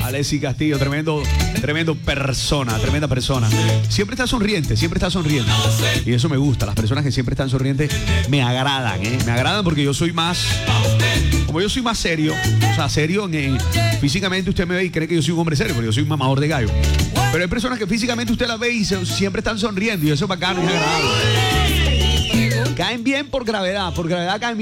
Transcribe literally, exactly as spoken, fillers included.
Alexis Castillo, tremendo, tremendo persona, tremenda persona. Siempre está sonriente, siempre está sonriente. Y eso me gusta, las personas que siempre están sonrientes me agradan, ¿eh? Me agradan porque yo soy más, como yo soy más serio, o sea, serio, en, en, físicamente usted me ve y cree que yo soy un hombre serio, porque yo soy un mamador de gallo. Pero hay personas que físicamente usted las ve y se, siempre están sonriendo y eso es bacano y es agradable. Caen bien por gravedad, por gravedad caen bien.